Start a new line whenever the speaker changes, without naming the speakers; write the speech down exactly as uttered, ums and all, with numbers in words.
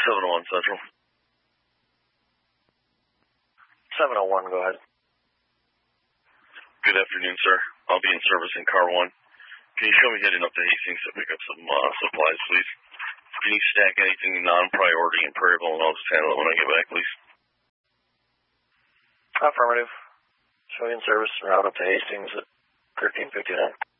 seven oh one Central.
seven oh one, go ahead.
Good afternoon, sir. I'll be in service in car one. Can you show me getting up to Hastings to pick up some uh, supplies, please? Can you stack anything non-priority in Prairieville, and I'll just handle it when I get back, please?
Affirmative. Show you in service, route up to Hastings at thirteen fifty-nine.